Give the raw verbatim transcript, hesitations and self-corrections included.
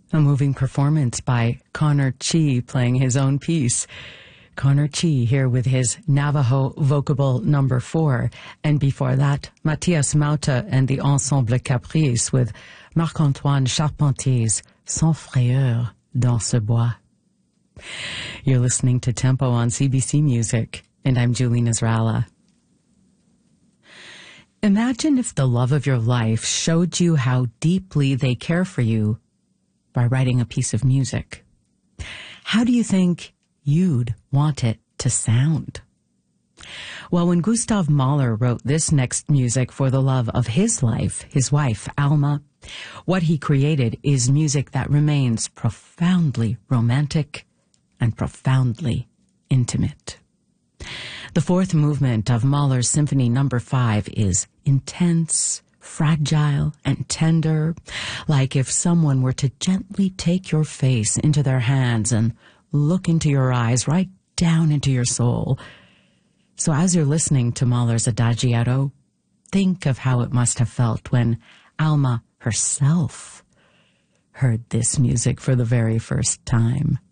A moving performance by Connor Chi playing his own piece. Connor Chi here with his Navajo vocable number four. And before that, Mathias Mauta and the Ensemble Caprice with Marc-Antoine Charpentier's Sans frayeur dans ce bois. You're listening to Tempo on C B C Music, and I'm Julie Nasrallah. Imagine if the love of your life showed you how deeply they care for you by writing a piece of music. How do you think you'd want it to sound? Well, when Gustav Mahler wrote this next music for the love of his life, his wife, Alma, what he created is music that remains profoundly romantic and profoundly intimate. The fourth movement of Mahler's Symphony Number Five is intense, fragile, and tender, like if someone were to gently take your face into their hands and look into your eyes, right down into your soul. So as you're listening to Mahler's Adagietto, think of how it must have felt when Alma herself heard this music for the very first time.